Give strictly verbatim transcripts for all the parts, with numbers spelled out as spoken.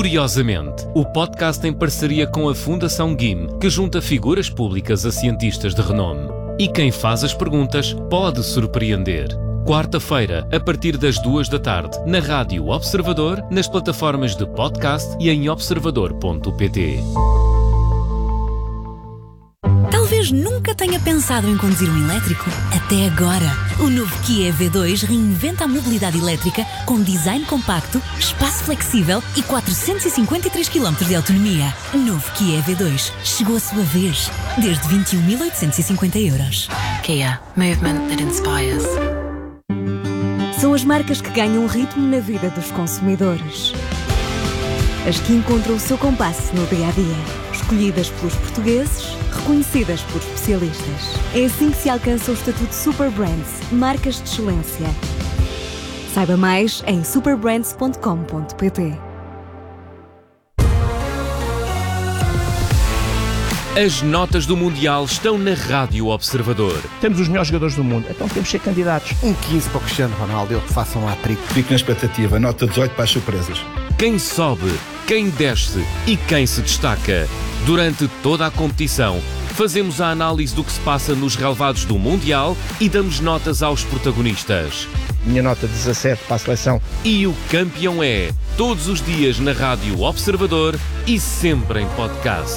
Curiosamente, o podcast em parceria com a Fundação G I M, que junta figuras públicas a cientistas de renome. E quem faz as perguntas pode surpreender. Quarta-feira, a partir das duas da tarde, na Rádio Observador, nas plataformas de podcast e em observador ponto pt. Talvez nunca tenha pensado em conduzir um elétrico. Até agora. O novo Kia E V dois reinventa a mobilidade elétrica com design compacto, espaço flexível e quatrocentos e cinquenta e três quilómetros de autonomia. Novo Kia E V dois. Chegou a sua vez. Desde vinte e um mil oitocentos e cinquenta euros. Kia. Movement that inspires. São as marcas que ganham ritmo na vida dos consumidores. As que encontram o seu compasso no dia-a-dia. Escolhidas pelos portugueses, reconhecidas por especialistas. É assim que se alcança o estatuto Super Brands, marcas de excelência. Saiba mais em super brands ponto com ponto pt. As notas do Mundial estão na Rádio Observador. Temos os melhores jogadores do mundo, então temos que ser candidatos. Um quinze para o Cristiano Ronaldo, ele que faça um hat-trick. Fico na expectativa, nota dezoito para as surpresas. Quem sobe, quem desce e quem se destaca. Durante toda a competição, fazemos a análise do que se passa nos relevados do Mundial e damos notas aos protagonistas. Minha nota dezassete para a seleção. E o campeão é, todos os dias na Rádio Observador e sempre em podcast.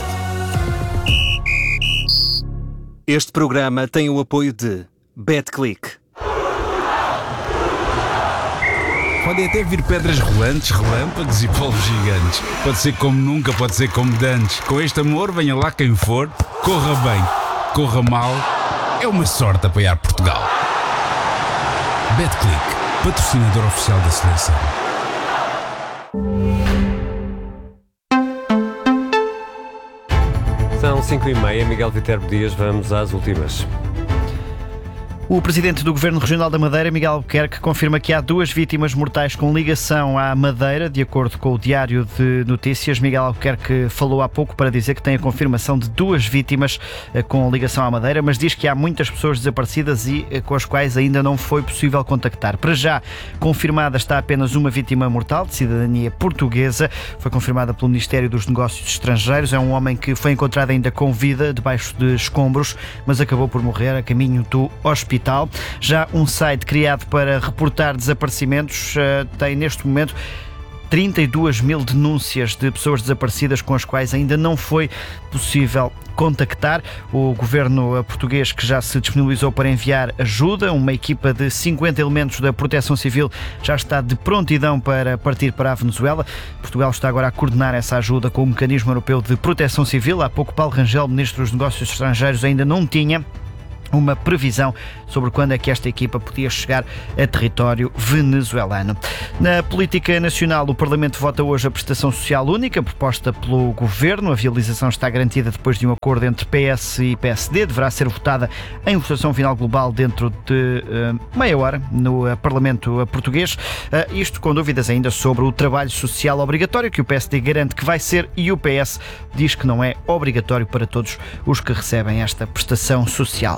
Este programa tem o apoio de BetClick. Podem até vir pedras rolantes, relâmpagos e polvos gigantes. Pode ser como nunca, pode ser como dantes. Com este amor, venha lá quem for, corra bem, corra mal, é uma sorte apoiar Portugal. BetClick, patrocinador oficial da seleção. São cinco e meia, Miguel Viterbo Dias, vamos às últimas. O Presidente do Governo Regional da Madeira, Miguel Albuquerque, confirma que há duas vítimas mortais com ligação à Madeira, de acordo com o Diário de Notícias. Miguel Albuquerque falou há pouco para dizer que tem a confirmação de duas vítimas com ligação à Madeira, mas diz que há muitas pessoas desaparecidas e com as quais ainda não foi possível contactar. Para já, confirmada está apenas uma vítima mortal, de cidadania portuguesa. Foi confirmada pelo Ministério dos Negócios Estrangeiros. É um homem que foi encontrado ainda com vida, debaixo de escombros, mas acabou por morrer a caminho do hospital. Já um site criado para reportar desaparecimentos uh, tem neste momento trinta e duas mil denúncias de pessoas desaparecidas com as quais ainda não foi possível contactar. O governo português, que já se disponibilizou para enviar ajuda, uma equipa de cinquenta elementos da Proteção Civil já está de prontidão para partir para a Venezuela. Portugal está agora a coordenar essa ajuda com o Mecanismo Europeu de Proteção Civil. Há pouco Paulo Rangel, Ministro dos Negócios Estrangeiros, ainda não tinha uma previsão sobre quando é que esta equipa podia chegar a território venezuelano. Na política nacional, o Parlamento vota hoje a prestação social única proposta pelo Governo. A viabilização está garantida depois de um acordo entre P S e P S D. Deverá ser votada em votação final global dentro de uh, meia hora no uh, Parlamento português. Uh, isto com dúvidas ainda sobre o trabalho social obrigatório, que o P S D garante que vai ser e o P S diz que não é obrigatório para todos os que recebem esta prestação social.